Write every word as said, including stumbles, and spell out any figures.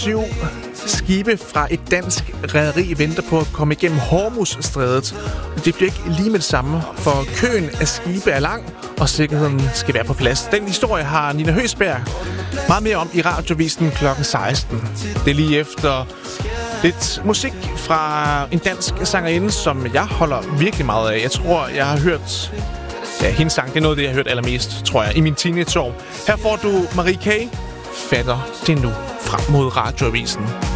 syv skibe fra et dansk rederi venter på at komme igennem Hormuzstrædet. Det bliver ikke lige med det samme, for køen af skibe er lang, og sikkerheden skal være på plads. Den historie har Nina Høsberg meget mere om i Radiovisen klokken seksten. Det er lige efter lidt musik fra en dansk sangerinde, som jeg holder virkelig meget af. Jeg tror, jeg har hørt... Ja, hendes sang, det er noget af det, jeg har hørt allermest, tror jeg, i min teenageår. Her får du Marie K. Fatter det nu frem mod Radioavisen.